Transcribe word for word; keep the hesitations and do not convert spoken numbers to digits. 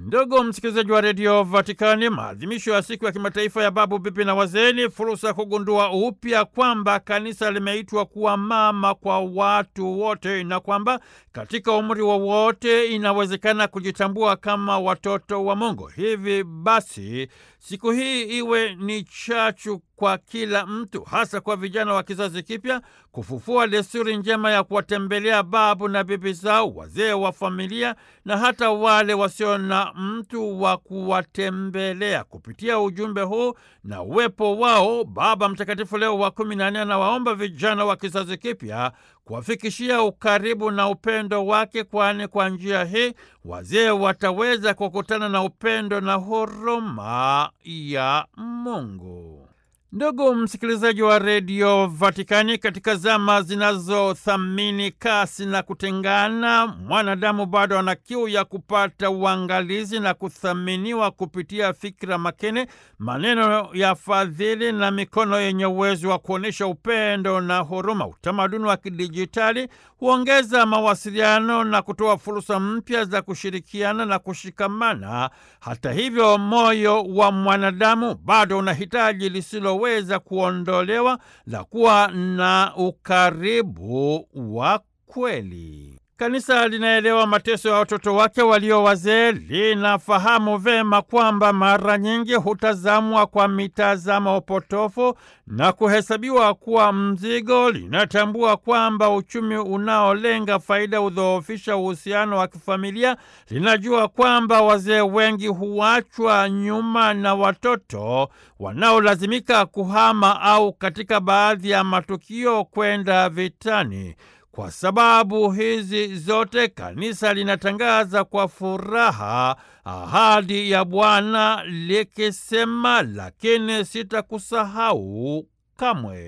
Ndugu msikilizaji wa redio Vatikani, maadhimisho ya siku ya kimataifa ya babu, bibi na wazee ni fursa ya kugundua upya kwamba kanisa limeitwa kuwa mama kwa watu wote na kwamba katika umri wowote inawezekana kujitambua kama watoto wa Mungu. Hivi basi siku hii iwe ni chachu kwa kila mtu, hasa kwa vijana wa kizazi kipya, kufufua desturi njema ya kuwatembelea babu na bibi zao, wazee wa familia na hata wale wasio na mtu wa kuwatembelea. Kupitia ujumbe huu na uwepo wao, Baba Mtakatifu Leo wa kumi na nne anawaomba vijana wa kizazi kipya kuwafikishia ukaribu na upendo wake, kwani kwa njia hii wazee wataweza kukutana na upendo na huruma ya Mungu. Ndugu msikilizaji wa redio Vatikani, katika zama zinazothamini kasi na kutengana, mwanadamu bado ana kiu ya kupata uangalizi na kuthaminiwa kupitia fikra makini, maneno ya fadhili na mikono yenye uwezo wa kuonyesha upendo na huruma. Utamaduni wa kidijitali huongeza mawasiliano na kutoa fursa mpya za kushirikiana na kushikamana. Hata hivyo, moyo wa mwanadamu bado unahitaji lisilo weza kuondolewa la kuwa na ukaribu wa kweli. Kanisa linaelewa mateso ya watoto wake walio wazee, linafahamu vema kwamba mara nyingi hutazamwa kwa mitazamo potofu na kuhesabiwa kuwa mzigo. Linatambua kwamba uchumi unaolenga faida udhoofisha uhusiano wa kifamilia. Linajua kwamba wazee wengi huachwa nyuma na watoto wanaolazimika kuhama au katika baadhi ya matukio kwenda vitani. Kwa sababu hizi zote, kanisa linatangaza kwa furaha ahadi ya Bwana likisema, lakini sitakusahau kamwe.